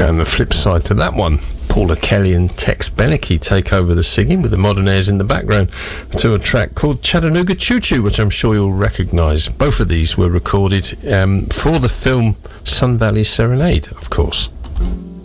And the flip side to that one, Paula Kelly and Tex Beneke take over the singing with the Modern Airs in the background to a track called Chattanooga Choo Choo, which I'm sure you'll recognise. Both of these were recorded for the film Sun Valley Serenade, of course.